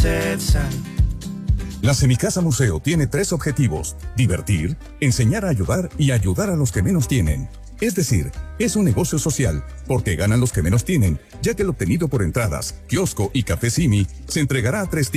La Semicasa Museo tiene 3 objetivos: divertir, enseñar a ayudar y ayudar a los que menos tienen. Es decir, es un negocio social, porque ganan los que menos tienen, ya que el obtenido por entradas, kiosco y café Simi se entregará a 3